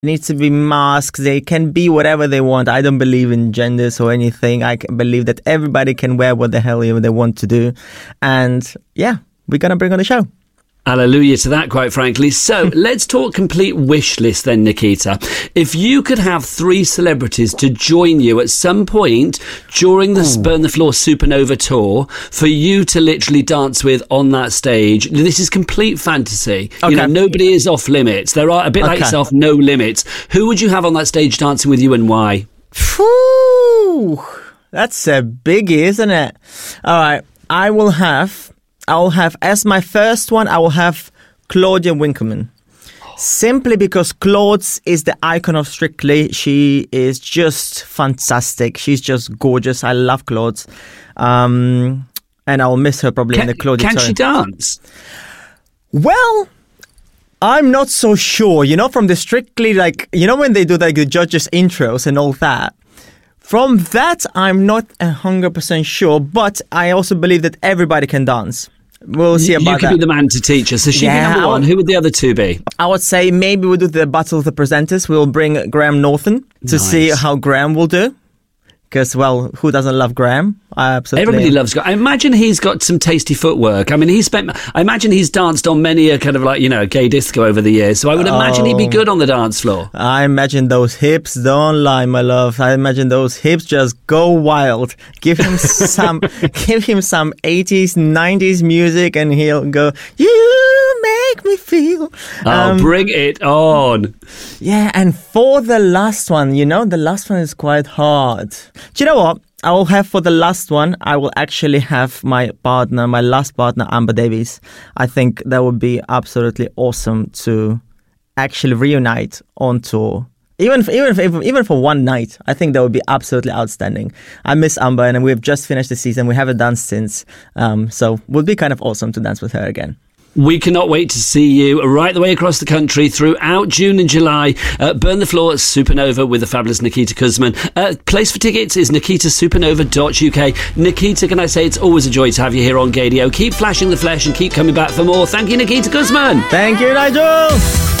needs to be masks. They can be whatever they want. I don't believe in genders or anything. I believe that everybody can wear what the hell they want to do. And yeah, we're going to bring on the show. Hallelujah to that, quite frankly. So let's talk complete wish list then, Nikita. If you could have 3 celebrities to join you at some point during the Burn the Floor Supernova tour for you to literally dance with on that stage, this is complete fantasy. Okay. You know, nobody is off limits. There are, a bit like yourself, no limits. Who would you have on that stage dancing with you and why? Whew, that's a biggie, isn't it? All right, I'll have as my first one, I will have Claudia Winkleman. Simply because Claude is the icon of Strictly. She is just fantastic. She's just gorgeous. I love Claude. And I'll miss her probably in the Claudia Can turn. she dance? Well, I'm not so sure. You know, from the Strictly, like, you know, when they do like the judges' intros and all that. From that, I'm not 100% sure, but I also believe that everybody can dance. We'll see about that. You could be the man to teach us. So she'd be number one. Who would the other 2 be? I would say maybe we'll do the Battle of the Presenters. We'll bring Graham Norton to see how Graham will do. Because, well, who doesn't love Graham? Everybody loves Graham. I imagine he's got some tasty footwork. I mean, I imagine he's danced on many a kind of like, you know, gay disco over the years. So I would imagine he'd be good on the dance floor. I imagine those hips, don't lie, my love. I imagine those hips just go wild. Give him some 80s, 90s music and he'll go, you make me feel. Bring it on. Yeah, and for the last one, you know, the last one is quite hard. Do you know what? I will have for the last one, I will actually have my last partner, Amber Davies. I think that would be absolutely awesome to actually reunite on tour. Even for one night, I think that would be absolutely outstanding. I miss Amber and we've just finished the season. We haven't danced since. So it would be kind of awesome to dance with her again. We cannot wait to see you right the way across the country throughout June and July. Burn the Floor Supernova with the fabulous Nikita Kuzman. Place for tickets is nikitasupernova.uk. Nikita, can I say it's always a joy to have you here on Gaydio. Keep flashing the flesh and keep coming back for more. Thank you, Nikita Kuzman. Thank you, Nigel.